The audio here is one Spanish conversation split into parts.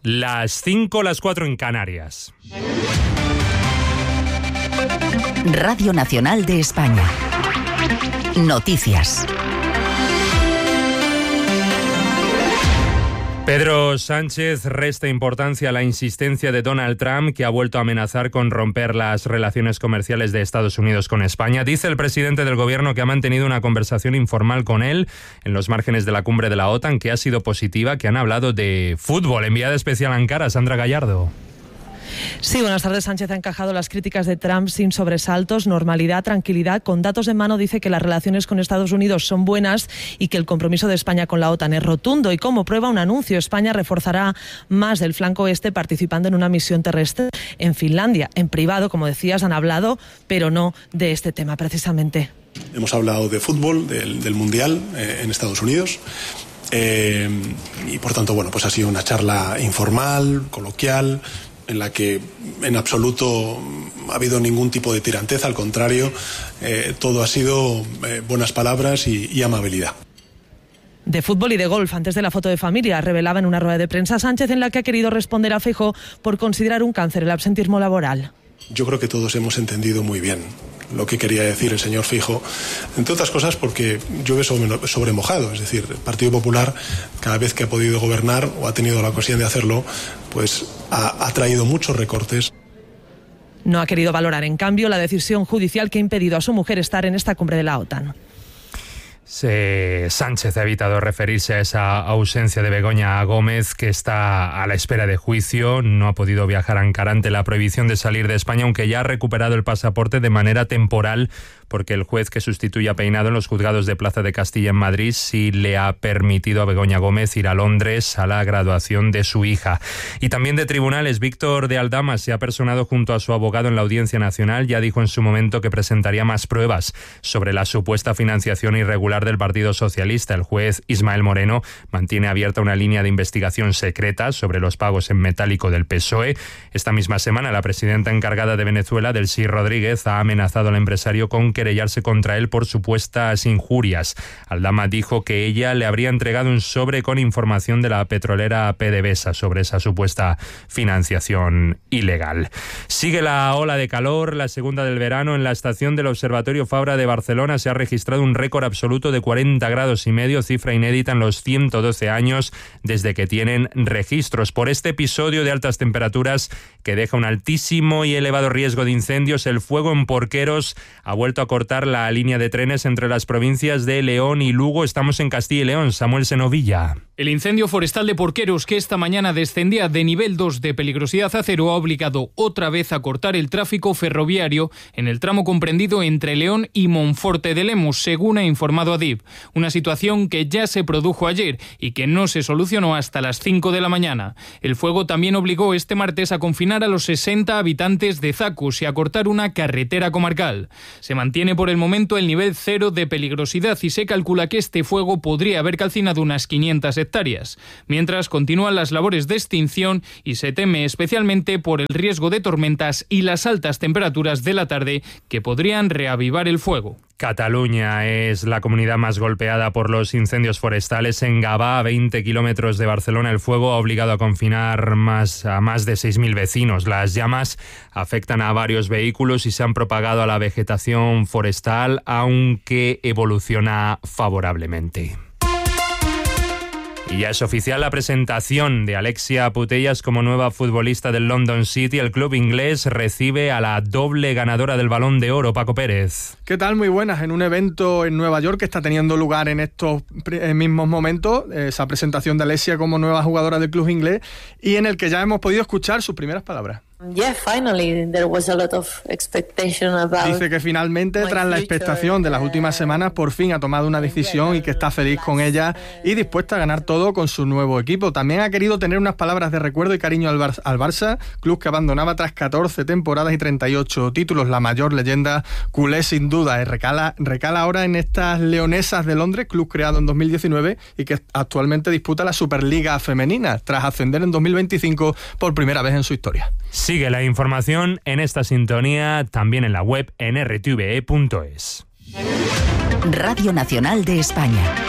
Las 5, las 4 en Canarias. Radio Nacional de España. Noticias. Pedro Sánchez resta importancia a la insistencia de Donald Trump, que ha vuelto a amenazar con romper las relaciones comerciales de Estados Unidos con España. Dice el presidente del gobierno que ha mantenido una conversación informal con él en los márgenes de la cumbre de la OTAN, que ha sido positiva, que han hablado de fútbol. Enviada especial a Ankara, Sandra Gallardo. Sí, buenas tardes. Sánchez ha encajado las críticas de Trump sin sobresaltos, normalidad, tranquilidad. Con datos en mano dice que las relaciones con Estados Unidos son buenas y que el compromiso de España con la OTAN es rotundo. Y como prueba un anuncio, España reforzará más del flanco este participando en una misión terrestre en Finlandia. En privado, como decías, han hablado, pero no de este tema precisamente. Hemos hablado de fútbol, del Mundial en Estados Unidos. Y por tanto, bueno, pues ha sido una charla informal, coloquial, en la que en absoluto ha habido ningún tipo de tiranteza, al contrario, todo ha sido buenas palabras y amabilidad. De fútbol y de golf, antes de la foto de familia, revelaba en una rueda de prensa Sánchez en la que ha querido responder a Feijóo por considerar un cáncer el absentismo laboral. Yo creo que todos hemos entendido muy bien lo que quería decir el señor Feijóo, entre otras cosas porque llueve sobre mojado, es decir, el Partido Popular cada vez que ha podido gobernar o ha tenido la ocasión de hacerlo, pues ha traído muchos recortes. No ha querido valorar, en cambio, la decisión judicial que ha impedido a su mujer estar en esta cumbre de la OTAN. Sánchez ha evitado referirse a esa ausencia de Begoña Gómez, que está a la espera de juicio. No ha podido viajar a Ankara ante la prohibición de salir de España, aunque ya ha recuperado el pasaporte de manera temporal, porque el juez que sustituye a Peinado en los juzgados de Plaza de Castilla en Madrid sí le ha permitido a Begoña Gómez ir a Londres a la graduación de su hija. Y también de tribunales, Víctor de Aldama se ha personado junto a su abogado en la Audiencia Nacional. Ya dijo en su momento que presentaría más pruebas sobre la supuesta financiación irregular del Partido Socialista. El juez Ismael Moreno mantiene abierta una línea de investigación secreta sobre los pagos en metálico del PSOE. Esta misma semana, la presidenta encargada de Venezuela, Delcy Rodríguez, ha amenazado al empresario con querellarse contra él por supuestas injurias. Aldama dijo que ella le habría entregado un sobre con información de la petrolera PDVSA sobre esa supuesta financiación ilegal. Sigue la ola de calor, la segunda del verano. En la estación del Observatorio Fabra de Barcelona se ha registrado un récord absoluto de 40 grados y medio, cifra inédita en los 112 años desde que tienen registros. Por este episodio de altas temperaturas que deja un altísimo y elevado riesgo de incendios, el fuego en Porqueros ha vuelto a cortar la línea de trenes entre las provincias de León y Lugo. Estamos en Castilla y León. Samuel Senovilla. El incendio forestal de Porqueros, que esta mañana descendía de nivel 2 de peligrosidad a 0, ha obligado otra vez a cortar el tráfico ferroviario en el tramo comprendido entre León y Monforte de Lemos, según ha informado Adif. Una situación que ya se produjo ayer y que no se solucionó hasta las 5 de la mañana. El fuego también obligó este martes a confinar a los 60 habitantes de Zacus y a cortar una carretera comarcal. Se mantiene por el momento el nivel 0 de peligrosidad y se calcula que este fuego podría haber calcinado unas 500 hectáreas, mientras continúan las labores de extinción y se teme especialmente por el riesgo de tormentas y las altas temperaturas de la tarde que podrían reavivar el fuego. Cataluña es la comunidad más golpeada por los incendios forestales. En Gavà, a 20 kilómetros de Barcelona, el fuego ha obligado a confinar a más de 6.000 vecinos. Las llamas afectan a varios vehículos y se han propagado a la vegetación forestal, aunque evoluciona favorablemente. Y ya es oficial la presentación de Alexia Putellas como nueva futbolista del London City. El club inglés recibe a la doble ganadora del Balón de Oro, Paco Pérez. ¿Qué tal? Muy buenas. En un evento en Nueva York que está teniendo lugar en estos mismos momentos, esa presentación de Alexia como nueva jugadora del club inglés, y en el que ya hemos podido escuchar sus primeras palabras. Dice que finalmente, tras la expectación de las últimas semanas, por fin ha tomado una decisión y que está feliz con ella y dispuesta a ganar todo con su nuevo equipo. También ha querido tener unas palabras de recuerdo y cariño al Barça, club que abandonaba tras 14 temporadas y 38 títulos. La mayor leyenda culé, sin duda, recala ahora en estas Leonesas de Londres, club creado en 2019 y que actualmente disputa la Superliga Femenina, tras ascender en 2025 por primera vez en su historia. Sigue la información en esta sintonía, también en la web en rtve.es. Radio Nacional de España.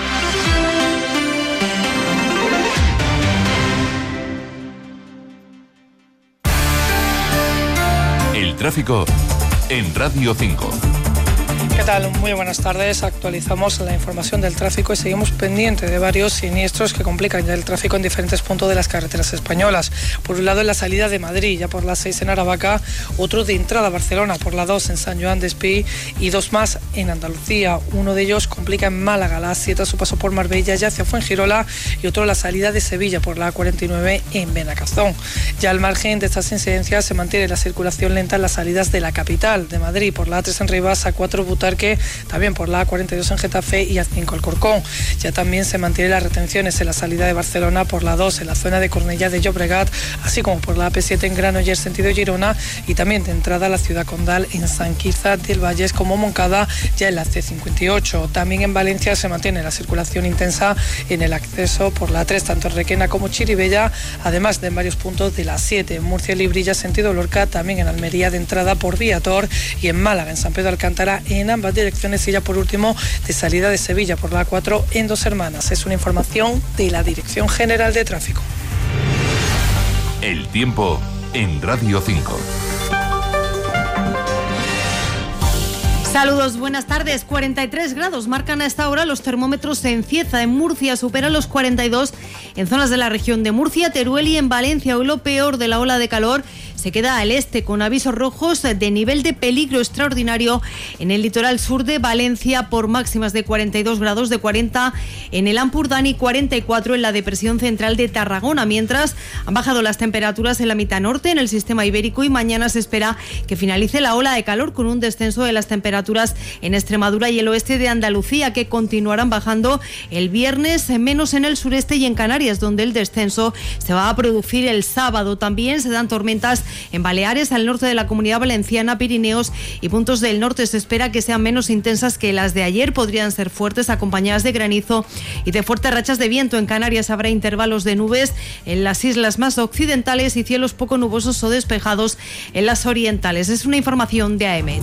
tráfico en Radio 5. ¿Qué tal? Muy buenas tardes. Actualizamos la información del tráfico y seguimos pendientes de varios siniestros que complican ya el tráfico en diferentes puntos de las carreteras españolas. Por un lado, en la salida de Madrid, ya por la 6 en Aravaca, otro de entrada a Barcelona por la 2 en San Joan d'Espí y dos más en Andalucía. Uno de ellos complica en Málaga, a la 7 a su paso por Marbella ya hacia Fuengirola, y otro la salida de Sevilla por la 49 en Benacazón. Ya al margen de estas incidencias se mantiene la circulación lenta en las salidas de la capital, de Madrid por la A3 en Rivas, A4 Butarque, también por la A42 en Getafe y A5 Alcorcón. Ya también se mantienen las retenciones en la salida de Barcelona por la 2 en la zona de Cornellá de Llobregat, así como por la AP7 en Granollers sentido Girona, y también de entrada a la ciudad condal en Sant Quirze del Vallès como Moncada, ya en la C58. También en Valencia se mantiene la circulación intensa en el acceso por la 3, tanto en Requena como Chirivella, además de en varios puntos de la 7, en Murcia, Librilla sentido Lorca, también en Almería de entrada por Viator, y en Málaga, en San Pedro Alcántara, en ambas direcciones, y ya por último de salida de Sevilla por la 4 en Dos Hermanas. Es una información de la Dirección General de Tráfico. El tiempo en Radio 5. Saludos, buenas tardes. 43 grados marcan a esta hora los termómetros en Cieza. En Murcia superan los 42 en zonas de la región de Murcia, Teruel y en Valencia. Hoy lo peor de la ola de calor se queda al este, con avisos rojos de nivel de peligro extraordinario en el litoral sur de Valencia por máximas de 42 grados, de 40 en el Ampurdán y 44 en la depresión central de Tarragona, mientras han bajado las temperaturas en la mitad norte, en el sistema ibérico, y mañana se espera que finalice la ola de calor con un descenso de las temperaturas en Extremadura y el oeste de Andalucía, que continuarán bajando el viernes, menos en el sureste y en Canarias, donde el descenso se va a producir el sábado. También se dan tormentas en Baleares, al norte de la Comunidad Valenciana, Pirineos y puntos del norte. Se espera que sean menos intensas que las de ayer. Podrían ser fuertes, acompañadas de granizo y de fuertes rachas de viento. En Canarias habrá intervalos de nubes en las islas más occidentales y cielos poco nubosos o despejados en las orientales. Es una información de AEMET.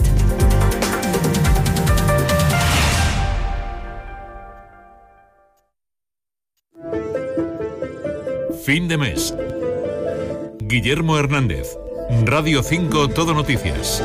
Fin de mes. Guillermo Hernández, Radio 5 Todo Noticias.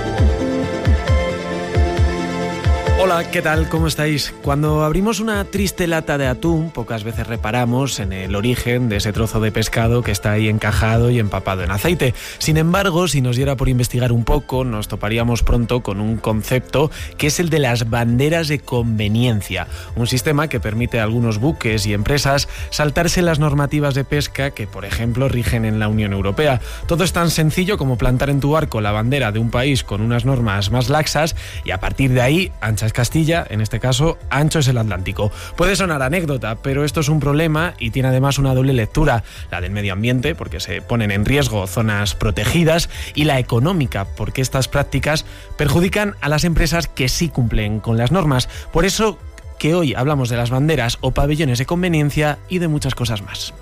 Hola, ¿qué tal? ¿Cómo estáis? Cuando abrimos una triste lata de atún, pocas veces reparamos en el origen de ese trozo de pescado que está ahí encajado y empapado en aceite. Sin embargo, si nos diera por investigar un poco, nos toparíamos pronto con un concepto que es el de las banderas de conveniencia, un sistema que permite a algunos buques y empresas saltarse las normativas de pesca que, por ejemplo, rigen en la Unión Europea. Todo es tan sencillo como plantar en tu barco la bandera de un país con unas normas más laxas y a partir de ahí, anchas Castilla, en este caso, ancho es el Atlántico. Puede sonar anécdota, pero esto es un problema y tiene además una doble lectura, la del medio ambiente, porque se ponen en riesgo zonas protegidas, y la económica, porque estas prácticas perjudican a las empresas que sí cumplen con las normas. Por eso que hoy hablamos de las banderas o pabellones de conveniencia y de muchas cosas más.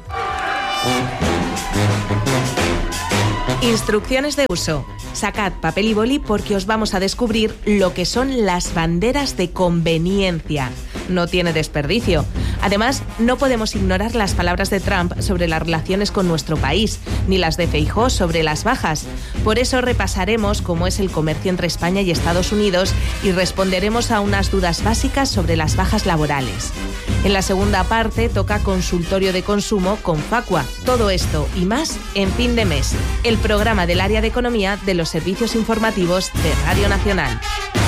Instrucciones de uso. Sacad papel y boli porque os vamos a descubrir lo que son las banderas de conveniencia. No tiene desperdicio. Además, no podemos ignorar las palabras de Trump sobre las relaciones con nuestro país, ni las de Feijóo sobre las bajas. Por eso repasaremos cómo es el comercio entre España y Estados Unidos y responderemos a unas dudas básicas sobre las bajas laborales. En la segunda parte toca consultorio de consumo con Facua. Todo esto y más en Fin de Mes, el programa del área de economía de los servicios informativos de Radio Nacional.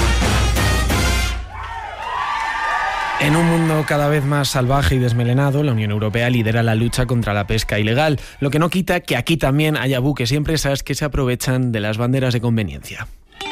En un mundo cada vez más salvaje y desmelenado, la Unión Europea lidera la lucha contra la pesca ilegal, lo que no quita que aquí también haya buques y empresas que se aprovechan de las banderas de conveniencia.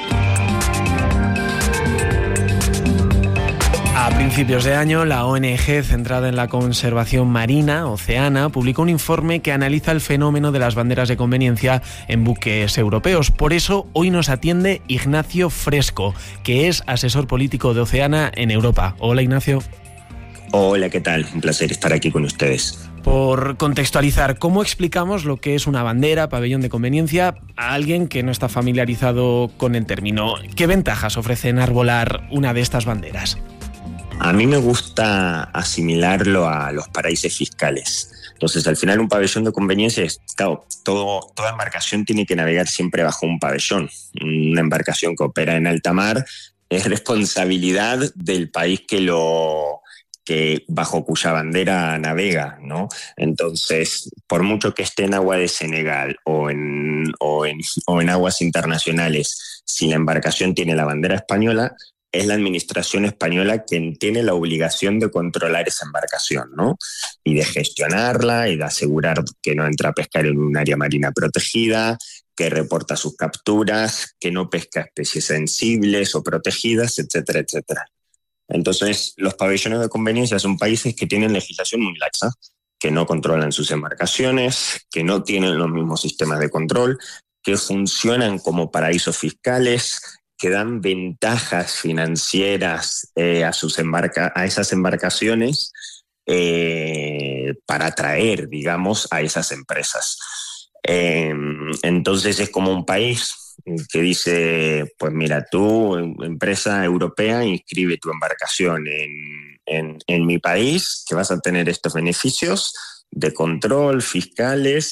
A principios de año, la ONG centrada en la conservación marina, Oceana, publicó un informe que analiza el fenómeno de las banderas de conveniencia en buques europeos. Por eso, hoy nos atiende Ignacio Fresco, que es asesor político de Oceana en Europa. Hola, Ignacio. Hola, ¿qué tal? Un placer estar aquí con ustedes. Por contextualizar, ¿cómo explicamos lo que es una bandera, pabellón de conveniencia, a alguien que no está familiarizado con el término? ¿Qué ventajas ofrece enarbolar una de estas banderas? A mí me gusta asimilarlo a los paraísos fiscales. Entonces, al final, un pabellón de conveniencia es, claro, toda embarcación tiene que navegar siempre bajo un pabellón. Una embarcación que opera en alta mar es responsabilidad del país que bajo cuya bandera navega, ¿no? Entonces, por mucho que esté en agua de Senegal o en aguas internacionales, si la embarcación tiene la bandera española, es la administración española quien tiene la obligación de controlar esa embarcación, ¿no? Y de gestionarla y de asegurar que no entra a pescar en un área marina protegida, que reporta sus capturas, que no pesca especies sensibles o protegidas, etcétera, etcétera. Entonces, los pabellones de conveniencia son países que tienen legislación muy laxa, que no controlan sus embarcaciones, que no tienen los mismos sistemas de control, que funcionan como paraísos fiscales, que dan ventajas financieras a esas embarcaciones para atraer, digamos, a esas empresas. Entonces es como un país que dice, pues mira, tú, empresa europea, inscribe tu embarcación en mi país, que vas a tener estos beneficios de control, fiscales,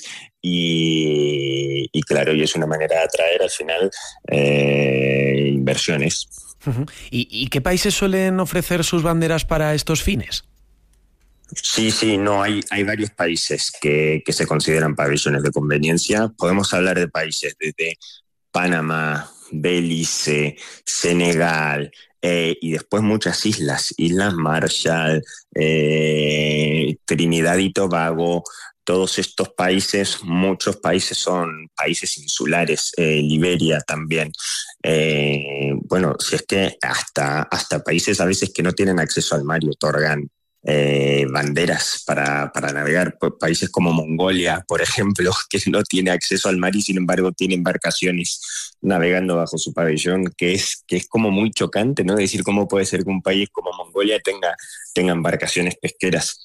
y claro, y es una manera de atraer al final inversiones. ¿Y qué países suelen ofrecer sus banderas para estos fines? Sí, no, hay varios países que se consideran pabellones de conveniencia. Podemos hablar de países desde Panamá, Belice, Senegal, y después muchas islas Marshall, Trinidad y Tobago. Todos estos países, muchos países son países insulares, Liberia también. Bueno, si es que hasta países a veces que no tienen acceso al mar y otorgan banderas para navegar. Países como Mongolia, por ejemplo, que no tiene acceso al mar y sin embargo tiene embarcaciones navegando bajo su pabellón, que es como muy chocante, ¿no? Decir cómo puede ser que un país como Mongolia tenga embarcaciones pesqueras.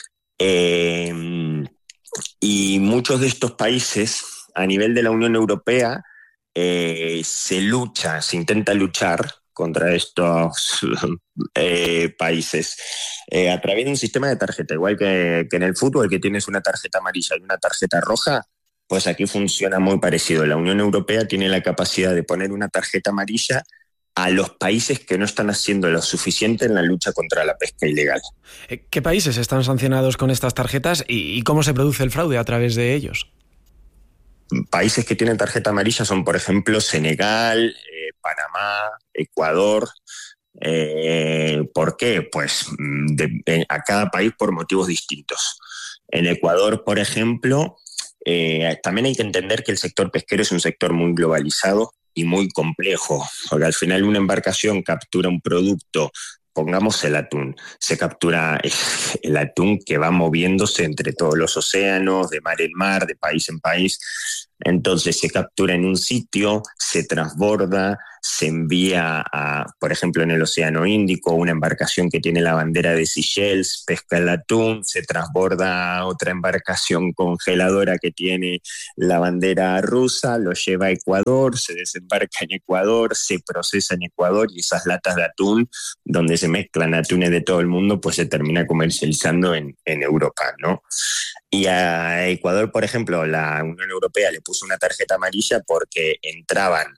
Y muchos de estos países, a nivel de la Unión Europea, se intenta luchar contra estos países a través de un sistema de tarjeta, igual que en el fútbol, que tienes una tarjeta amarilla y una tarjeta roja. Pues aquí funciona muy parecido. La Unión Europea tiene la capacidad de poner una tarjeta amarilla a los países que no están haciendo lo suficiente en la lucha contra la pesca ilegal. ¿Qué países están sancionados con estas tarjetas y cómo se produce el fraude a través de ellos? Países que tienen tarjeta amarilla son, por ejemplo, Senegal, Panamá, Ecuador. ¿Por qué? Pues a cada país por motivos distintos. En Ecuador, por ejemplo, también hay que entender que el sector pesquero es un sector muy globalizado y muy complejo, porque al final una embarcación captura un producto, pongamos el atún, se captura el atún que va moviéndose entre todos los océanos, de mar en mar, de país en país. Entonces se captura en un sitio, se transborda, se envía por ejemplo, en el Océano Índico, una embarcación que tiene la bandera de Seychelles, pesca el atún, se transborda a otra embarcación congeladora que tiene la bandera rusa, lo lleva a Ecuador, se desembarca en Ecuador, se procesa en Ecuador, y esas latas de atún, donde se mezclan atunes de todo el mundo, pues se termina comercializando en Europa, ¿no? Y a Ecuador, por ejemplo, la Unión Europea le puso una tarjeta amarilla porque entraban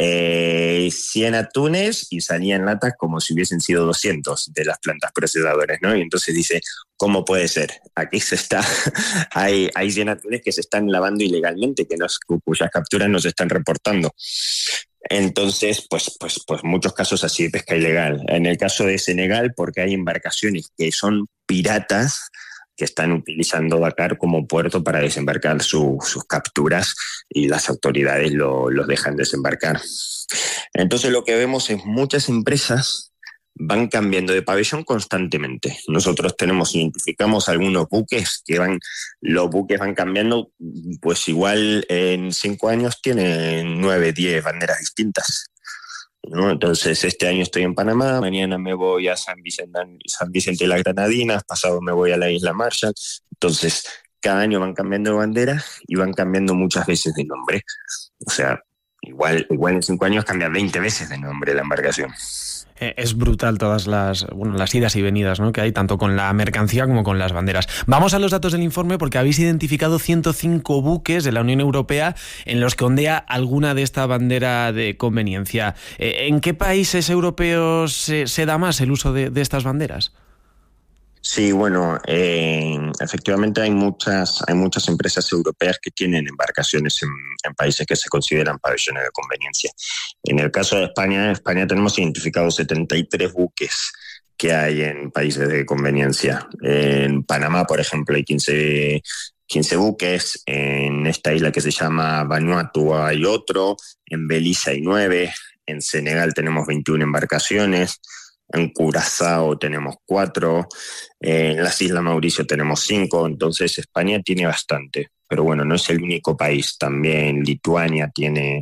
100 atunes y salían latas como si hubiesen sido 200 de las plantas procesadoras, ¿no? Y entonces dice, ¿cómo puede ser? Aquí hay 100 atunes que se están lavando ilegalmente, cuyas capturas no se están reportando. Entonces, pues muchos casos así de pesca ilegal. En el caso de Senegal, porque hay embarcaciones que son piratas, que están utilizando Dakar como puerto para desembarcar sus capturas, y las autoridades los dejan desembarcar. Entonces lo que vemos es muchas empresas van cambiando de pabellón constantemente. Nosotros identificamos algunos buques los buques van cambiando, pues igual en 5 años tienen 9, 10 banderas distintas, ¿no? Entonces este año estoy en Panamá, mañana me voy a San Vicente y las Granadinas, pasado me voy a la isla Marshall. Entonces cada año van cambiando de bandera y van cambiando muchas veces de nombre. O sea, igual en 5 años cambia 20 veces de nombre la embarcación. Es brutal todas las idas y venidas, ¿no?, que hay, tanto con la mercancía como con las banderas. Vamos a los datos del informe, porque habéis identificado 105 buques de la Unión Europea en los que ondea alguna de esta bandera de conveniencia. ¿En qué países europeos se da más el uso de estas banderas? Sí, bueno, efectivamente hay muchas empresas europeas que tienen embarcaciones en países que se consideran pabellones de conveniencia. En el caso de España tenemos identificados 73 buques que hay en países de conveniencia. En Panamá, por ejemplo, hay 15 buques. En esta isla que se llama Vanuatu hay otro. En Belice hay 9. En Senegal tenemos 21 embarcaciones. En Curazao tenemos 4, en las Islas Mauricio tenemos 5, entonces España tiene bastante. Pero bueno, no es el único país, también Lituania tiene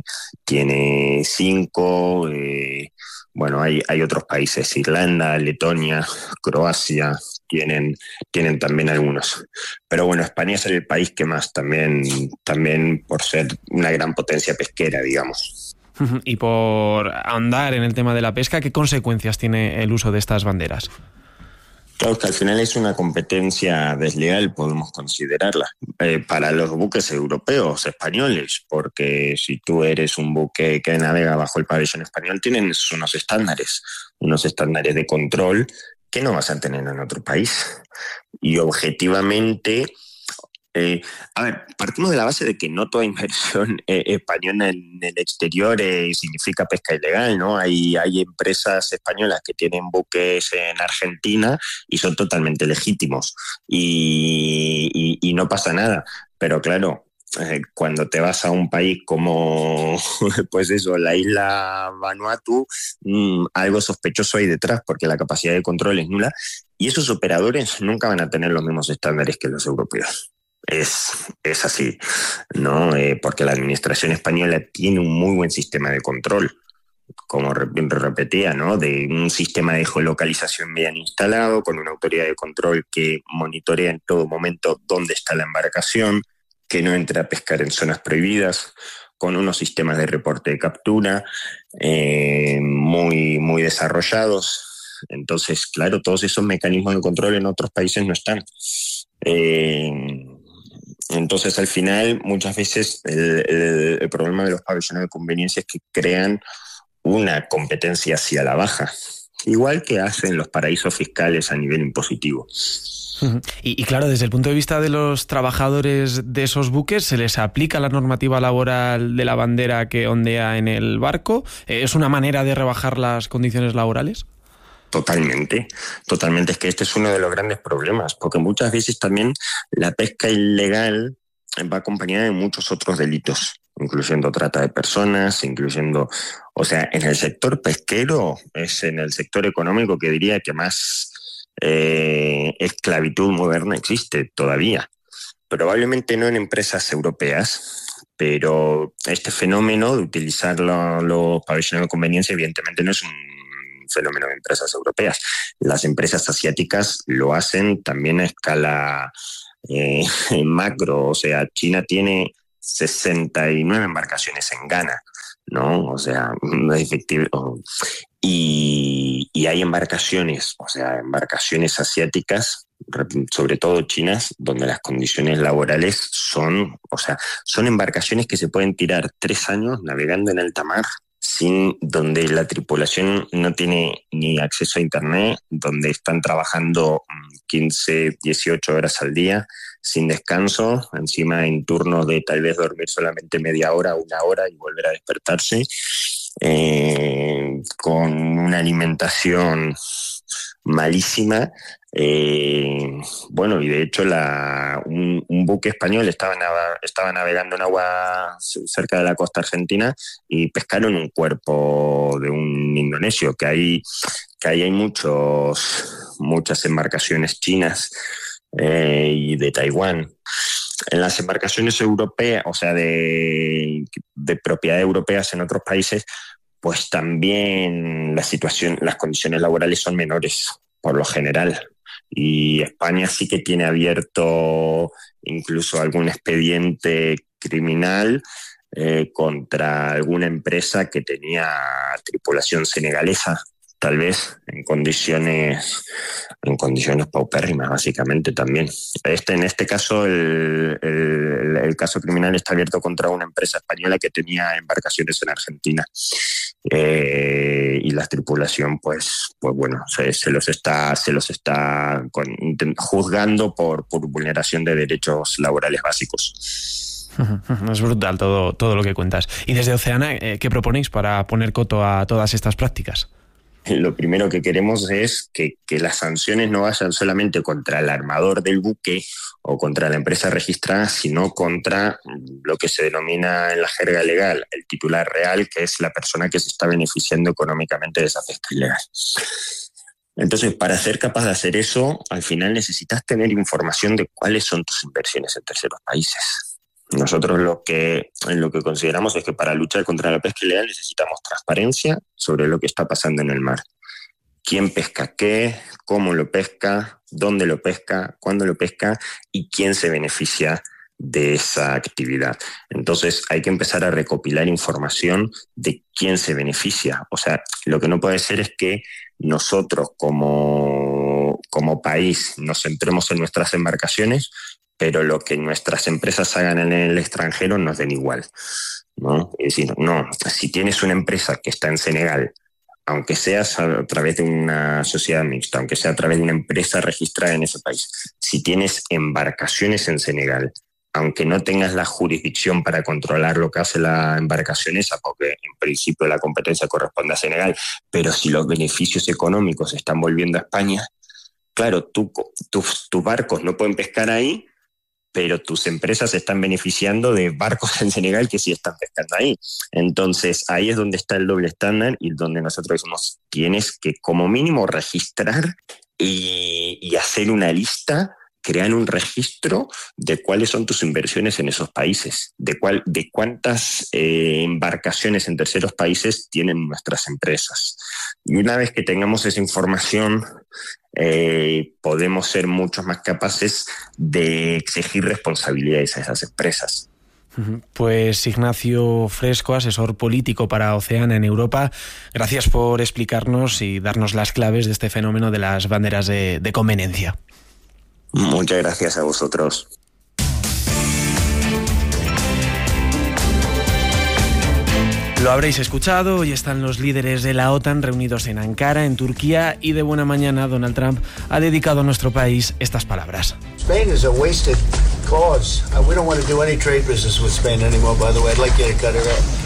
5, bueno, hay otros países, Irlanda, Letonia, Croacia, tienen también algunos. Pero bueno, España es el país que más, también por ser una gran potencia pesquera, digamos. Y por ahondar en el tema de la pesca, ¿qué consecuencias tiene el uso de estas banderas? Claro, que al final es una competencia desleal, podemos considerarla, para los buques europeos, españoles, porque si tú eres un buque que navega bajo el pabellón español, tienes unos estándares de control que no vas a tener en otro país. Y objetivamente... partimos de la base de que no toda inversión española en el exterior significa pesca ilegal, ¿no? Hay empresas españolas que tienen buques en Argentina y son totalmente legítimos y no pasa nada. Pero claro, cuando te vas a un país como, pues eso, la isla Vanuatu, algo sospechoso hay detrás, porque la capacidad de control es nula y esos operadores nunca van a tener los mismos estándares que los europeos. Es así, ¿no? Porque la administración española tiene un muy buen sistema de control, como repetía, ¿no? De un sistema de geolocalización bien instalado, con una autoridad de control que monitorea en todo momento dónde está la embarcación, que no entre a pescar en zonas prohibidas, con unos sistemas de reporte de captura muy, muy desarrollados. Entonces, claro, todos esos mecanismos de control en otros países no están. Entonces, al final, muchas veces el problema de los pabellones de conveniencia es que crean una competencia hacia la baja, igual que hacen los paraísos fiscales a nivel impositivo. Y claro, desde el punto de vista de los trabajadores de esos buques, ¿se les aplica la normativa laboral de la bandera que ondea en el barco? ¿Es una manera de rebajar las condiciones laborales? Totalmente. Es que este es uno de los grandes problemas, porque muchas veces también la pesca ilegal va acompañada de muchos otros delitos, incluyendo trata de personas, o sea, en el sector pesquero es en el sector económico que diría que más esclavitud moderna existe todavía. Probablemente no en empresas europeas, pero este fenómeno de utilizar los pabellones de conveniencia evidentemente no es un fenómeno de empresas europeas. Las empresas asiáticas lo hacen también a escala macro, o sea, China tiene 69 embarcaciones en Ghana, ¿no? O sea, efectivo. Y hay embarcaciones, o sea, embarcaciones asiáticas, sobre todo chinas, donde las condiciones laborales son embarcaciones que se pueden tirar 3 años navegando en alta mar, donde la tripulación no tiene ni acceso a internet, donde están trabajando 15, 18 horas al día, sin descanso, encima en turnos de tal vez dormir solamente media hora, 1 hora y volver a despertarse, con una alimentación malísima. Bueno, y de hecho un buque español estaba navegando en agua cerca de la costa argentina y pescaron un cuerpo de un indonesio, que ahí hay muchas embarcaciones chinas y de Taiwán. En las embarcaciones europeas, o sea, de propiedad europeas en otros países, pues también las condiciones laborales son menores, por lo general. Y España sí que tiene abierto incluso algún expediente criminal contra alguna empresa que tenía tripulación senegalesa tal vez en condiciones paupérrimas, básicamente también. En este caso, el caso criminal está abierto contra una empresa española que tenía embarcaciones en Argentina. Y la tripulación, pues bueno, se los está juzgando por vulneración de derechos laborales básicos. Es brutal todo lo que cuentas. Y desde Oceana, ¿qué proponéis para poner coto a todas estas prácticas? Lo primero que queremos es que las sanciones no vayan solamente contra el armador del buque o contra la empresa registrada, sino contra lo que se denomina en la jerga legal el titular real, que es la persona que se está beneficiando económicamente de esa pesca ilegal. Entonces, para ser capaz de hacer eso, al final necesitas tener información de cuáles son tus inversiones en terceros países. Nosotros lo que consideramos es que para luchar contra la pesca ilegal necesitamos transparencia sobre lo que está pasando en el mar. ¿Quién pesca qué? ¿Cómo lo pesca? ¿Dónde lo pesca? ¿Cuándo lo pesca? ¿Y quién se beneficia de esa actividad? Entonces hay que empezar a recopilar información de quién se beneficia. O sea, lo que no puede ser es que nosotros como país nos centremos en nuestras embarcaciones, pero lo que nuestras empresas hagan en el extranjero nos den igual, ¿no? Es decir, no, si tienes una empresa que está en Senegal, aunque sea a través de una sociedad mixta, aunque sea a través de una empresa registrada en ese país, si tienes embarcaciones en Senegal, aunque no tengas la jurisdicción para controlar lo que hace la embarcación esa, porque en principio la competencia corresponde a Senegal, pero si los beneficios económicos se están volviendo a España, claro, tus barcos no pueden pescar ahí, pero tus empresas se están beneficiando de barcos en Senegal que sí están pescando ahí. Entonces, ahí es donde está el doble estándar y donde nosotros decimos, tienes que como mínimo registrar y hacer una lista, crear un registro de cuáles son tus inversiones en esos países, de cuántas embarcaciones en terceros países tienen nuestras empresas. Y una vez que tengamos esa información, podemos ser mucho más capaces de exigir responsabilidades a esas empresas. Pues Ignacio Fresco, asesor político para Oceana en Europa, gracias por explicarnos y darnos las claves de este fenómeno de las banderas de conveniencia. Muchas gracias a vosotros. Lo habréis escuchado, hoy están los líderes de la OTAN reunidos en Ankara, en Turquía, y de buena mañana Donald Trump ha dedicado a nuestro país estas palabras. Spain is a wasted cause. We don't want to do any trade business with Spain anymore, by the way. I'd like you to cut it out.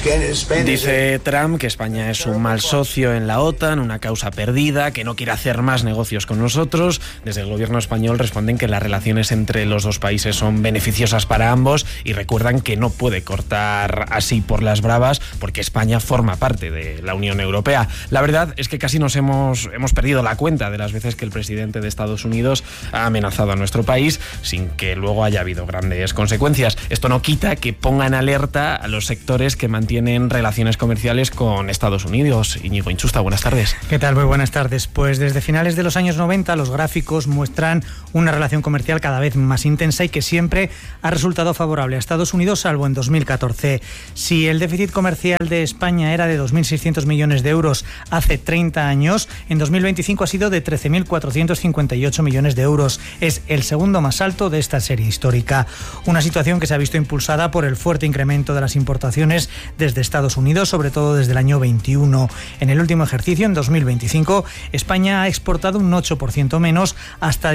Dice Trump que España es un mal socio en la OTAN, una causa perdida, que no quiere hacer más negocios con nosotros. Desde el gobierno español responden que las relaciones entre los dos países son beneficiosas para ambos y recuerdan que no puede cortar así por las bravas porque España forma parte de la Unión Europea. La verdad es que casi nos hemos perdido la cuenta de las veces que el presidente de Estados Unidos ha amenazado a nuestro país sin que luego haya habido grandes consecuencias. Esto no quita que ponga en alerta a los sectores que mantienen relaciones comerciales con Estados Unidos. Íñigo Inchusta, buenas tardes. ¿Qué tal? Muy buenas tardes. Pues desde finales de los años 90 los gráficos muestran una relación comercial cada vez más intensa y que siempre ha resultado favorable a Estados Unidos, salvo en 2014. Si el déficit comercial de España era de 2.600 millones de euros hace 30 años, en 2025 ha sido de 13.458 millones de euros. Es el segundo más alto de esta serie histórica. Una situación que se ha visto impulsada por el fuerte incremento de las importaciones desde Estados Unidos, sobre todo desde el año 21. En el último ejercicio, en 2025, España ha exportado un 8% menos, hasta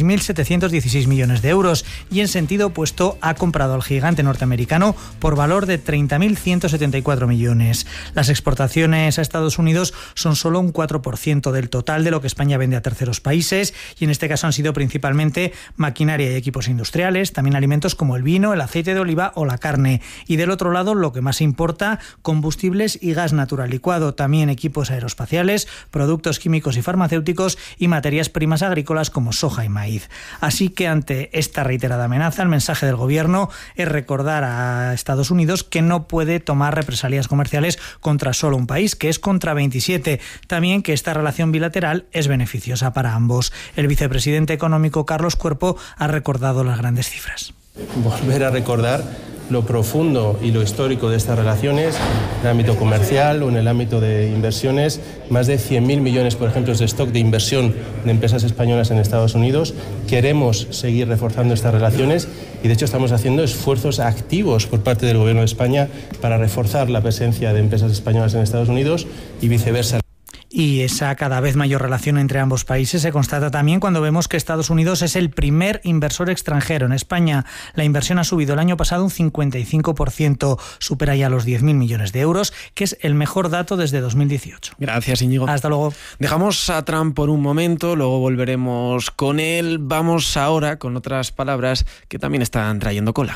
16.716 millones de euros, y en sentido opuesto ha comprado al gigante norteamericano por valor de 30.174 millones. Las exportaciones a Estados Unidos son solo un 4% del total de lo que España vende a terceros países, y en este caso han sido principalmente maquinaria y equipos industriales, también alimentos como el vino, el aceite de oliva o la carne, y del otro lado lo que más importa, combustibles y gas natural licuado, también equipos aeroespaciales, productos químicos y farmacéuticos y materias primas agrícolas como soja y maíz. Así que ante esta reiterada amenaza, el mensaje del gobierno es recordar a Estados Unidos que no puede tomar represalias comerciales contra solo un país, que es contra 27. También que esta relación bilateral es beneficiosa para ambos. El vicepresidente económico Carlos Cuerpo ha recordado las grandes cifras. Volver a recordar lo profundo y lo histórico de estas relaciones, en el ámbito comercial o en el ámbito de inversiones, más de 100.000 millones, por ejemplo, de stock de inversión de empresas españolas en Estados Unidos. Queremos seguir reforzando estas relaciones y, de hecho, estamos haciendo esfuerzos activos por parte del Gobierno de España para reforzar la presencia de empresas españolas en Estados Unidos y viceversa. Y esa cada vez mayor relación entre ambos países se constata también cuando vemos que Estados Unidos es el primer inversor extranjero. En España la inversión ha subido el año pasado un 55%, supera ya los 10.000 millones de euros, que es el mejor dato desde 2018. Gracias, Íñigo. Hasta luego. Dejamos a Trump por un momento, luego volveremos con él. Vamos ahora con otras palabras que también están trayendo cola.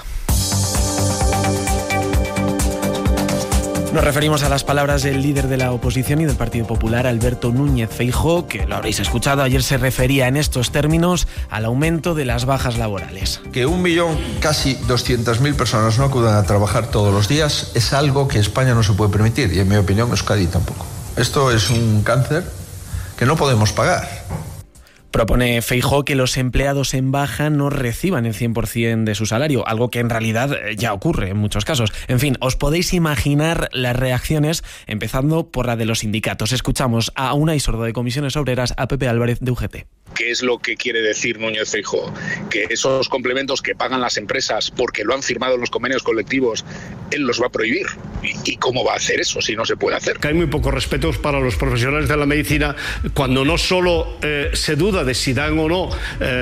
Nos referimos a las palabras del líder de la oposición y del Partido Popular, Alberto Núñez Feijóo, que lo habréis escuchado, ayer se refería en estos términos al aumento de las bajas laborales. Que 1.000.000, casi 200.000 personas no acudan a trabajar todos los días es algo que España no se puede permitir y, en mi opinión, Euskadi tampoco. Esto es un cáncer que no podemos pagar. Propone Feijóo que los empleados en baja no reciban el 100% de su salario, algo que en realidad ya ocurre en muchos casos. En fin, os podéis imaginar las reacciones, empezando por la de los sindicatos. Escuchamos a Unai Sordo de Comisiones Obreras, a Pepe Álvarez de UGT. ¿Qué es lo que quiere decir Núñez Feijóo? Que esos complementos que pagan las empresas porque lo han firmado en los convenios colectivos, él los va a prohibir. ¿Y cómo va a hacer eso si no se puede hacer? Que hay muy pocos respetos para los profesionales de la medicina cuando no solo se duda de si dan o no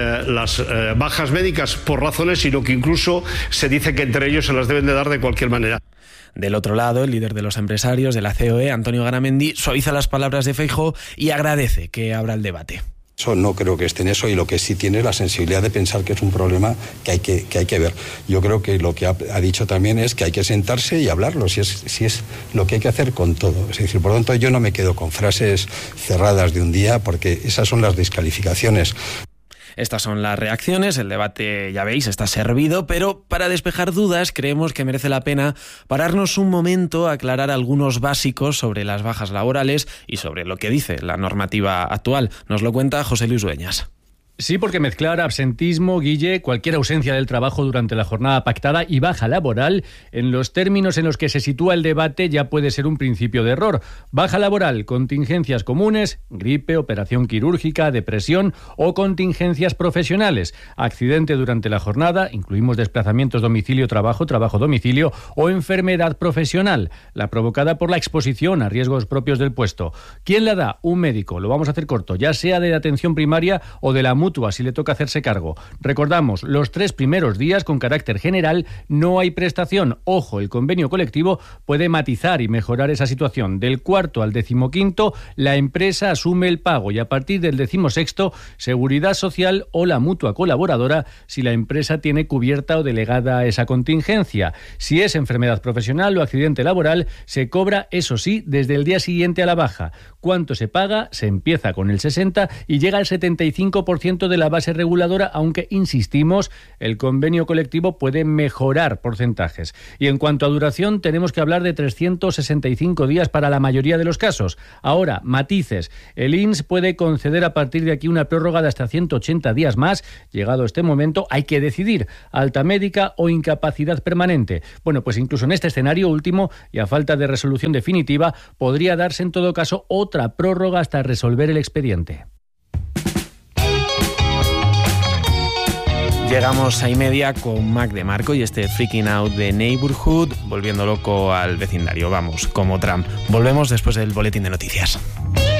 las bajas médicas por razones, sino que incluso se dice que entre ellos se las deben de dar de cualquier manera. Del otro lado, el líder de los empresarios de la COE, Antonio Garamendi, suaviza las palabras de Feijóo y agradece que abra el debate. Eso no creo que esté en eso, y lo que sí tiene es la sensibilidad de pensar que es un problema que hay que ver. Yo creo que lo que ha dicho también es que hay que sentarse y hablarlo, si es lo que hay que hacer con todo. Es decir, por lo tanto, yo no me quedo con frases cerradas de un día, porque esas son las descalificaciones. Estas son las reacciones, el debate, ya veis, está servido, pero para despejar dudas creemos que merece la pena pararnos un momento a aclarar algunos básicos sobre las bajas laborales y sobre lo que dice la normativa actual. Nos lo cuenta José Luis Dueñas. Sí, porque mezclar absentismo, Guille, cualquier ausencia del trabajo durante la jornada pactada y baja laboral, en los términos en los que se sitúa el debate, ya puede ser un principio de error. Baja laboral, contingencias comunes, gripe, operación quirúrgica, depresión o contingencias profesionales. Accidente durante la jornada, incluimos desplazamientos domicilio-trabajo, trabajo-domicilio o enfermedad profesional, la provocada por la exposición a riesgos propios del puesto. ¿Quién la da? Un médico. Lo vamos a hacer corto, ya sea de atención primaria o de la mutua, si le toca hacerse cargo. Recordamos, los 3 primeros días con carácter general no hay prestación. Ojo, el convenio colectivo puede matizar y mejorar esa situación. Del 4º al 15º, la empresa asume el pago y a partir del 16º, Seguridad Social o la mutua colaboradora si la empresa tiene cubierta o delegada esa contingencia. Si es enfermedad profesional o accidente laboral, se cobra, eso sí, desde el día siguiente a la baja. ¿Cuánto se paga? Se empieza con el 60% y llega al 75% de la base reguladora, aunque, insistimos, el convenio colectivo puede mejorar porcentajes. Y en cuanto a duración, tenemos que hablar de 365 días para la mayoría de los casos. Ahora, matices. El INS puede conceder a partir de aquí una prórroga de hasta 180 días más. Llegado este momento, hay que decidir, alta médica o incapacidad permanente. Bueno, pues incluso en este escenario último, y a falta de resolución definitiva, podría darse en todo caso otra prórroga hasta resolver el expediente. Llegamos a y media con Mac de Marco y este Freaking Out de Neighborhood, volviendo loco al vecindario. Vamos, como Trump. Volvemos después del boletín de noticias.